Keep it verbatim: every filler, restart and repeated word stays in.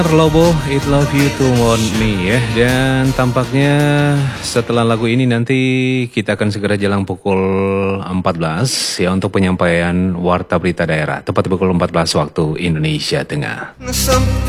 Lobo, It Love You To Want Me ya. Dan tampaknya setelah lagu ini nanti kita akan segera jelang pukul empat belas ya untuk penyampaian Warta Berita Daerah. Tepat pukul empat belas waktu Indonesia Tengah.